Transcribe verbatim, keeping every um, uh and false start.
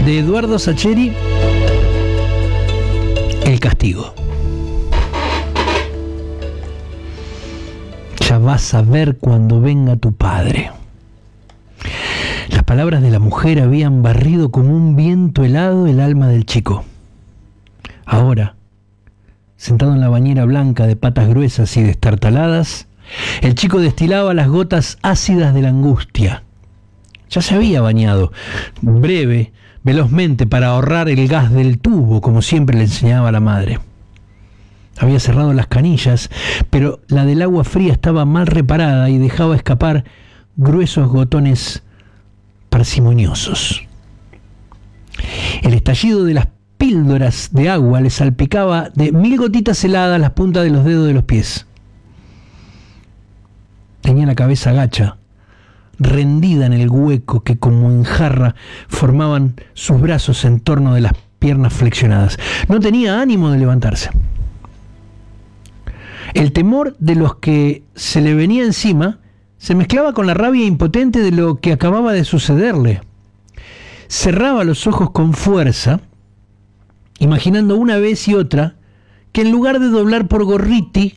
de Eduardo Sacheri, El castigo. Ya vas a ver cuando venga tu padre. Las palabras de la mujer habían barrido como un viento helado el alma del chico. Ahora, sentado en la bañera blanca de patas gruesas y destartaladas, el chico destilaba las gotas ácidas de la angustia. Ya se había bañado, breve, velozmente, para ahorrar el gas del tubo, como siempre le enseñaba la madre. Había cerrado las canillas, pero la del agua fría estaba mal reparada y dejaba escapar gruesos gotones parsimoniosos. El estallido de las píldoras de agua le salpicaba de mil gotitas heladas las puntas de los dedos de los pies. Tenía la cabeza gacha, rendida en el hueco que como en jarra formaban sus brazos en torno de las piernas flexionadas. No tenía ánimo de levantarse. El temor de los que se le venía encima se mezclaba con la rabia impotente de lo que acababa de sucederle. Cerraba los ojos con fuerza, imaginando una vez y otra que en lugar de doblar por Gorriti,